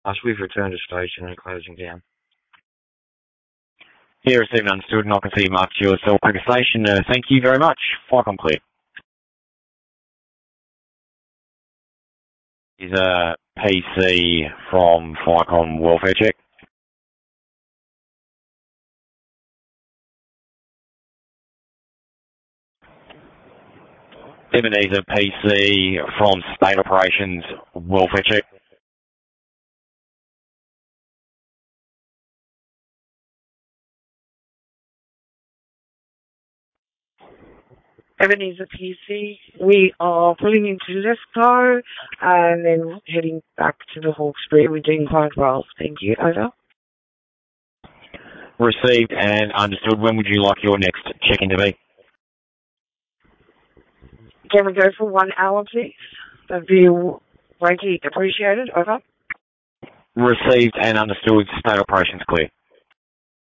We've returned to station and closing down. Here, received and understood, and I can see you marked yourself at the station. Thank you very much. Flight clear. Is a PC from Flycom welfare check. Ebenezer PC from State Operations welfare check. Ebenezer PC, we are pulling into Lesco and then heading back to the Hawkesbury. We're doing quite well. Thank you. Over. Received and understood. When would you like your next check-in to be? Can we go for 1 hour, please? That'd be greatly appreciated. Over. Received and understood. State Operations clear.